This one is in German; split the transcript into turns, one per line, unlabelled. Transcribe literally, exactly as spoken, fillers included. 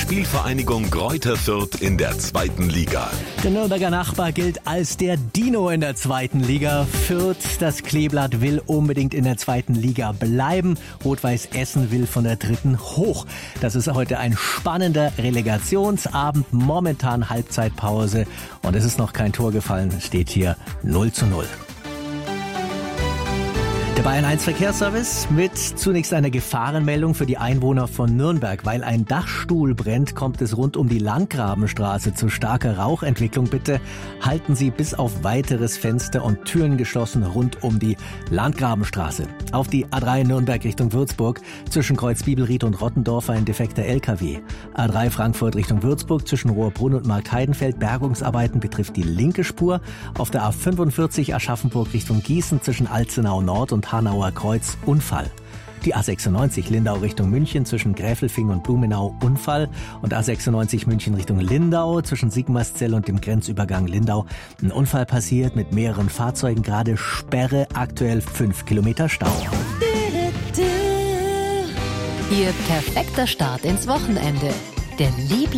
Spielvereinigung Greuther Fürth in der zweiten Liga.
Der Nürnberger Nachbar gilt als der Dino in der zweiten Liga. Fürth, das Kleeblatt, will unbedingt in der zweiten Liga bleiben. Rot-Weiß Essen will von der dritten hoch. Das ist heute ein spannender Relegationsabend. Momentan Halbzeitpause und es ist noch kein Tor gefallen. Es steht hier null zu null. Der Bayern eins Verkehrsservice mit zunächst einer Gefahrenmeldung für die Einwohner von Nürnberg. Weil ein Dachstuhl brennt, kommt es rund um die Landgrabenstraße zu starker Rauchentwicklung. Bitte halten Sie bis auf weiteres Fenster und Türen geschlossen rund um die Landgrabenstraße. Auf die A drei Nürnberg Richtung Würzburg zwischen Kreuz Bibelried und Rottendorf ein defekter L K W. A drei Frankfurt Richtung Würzburg zwischen Rohrbrunn und Markt-Heidenfeld. Bergungsarbeiten betrifft die linke Spur. Auf der A fünfundvierzig Aschaffenburg Richtung Gießen zwischen Alzenau Nord und Hanauer Kreuz Unfall. Die A sechsundneunzig Lindau Richtung München zwischen Gräfelfing und Blumenau Unfall und A sechsundneunzig München Richtung Lindau zwischen Sigmarszell und dem Grenzübergang Lindau. Ein Unfall passiert mit mehreren Fahrzeugen, gerade Sperre, aktuell fünf Kilometer Stau.
Ihr perfekter Start ins Wochenende. Der Liebling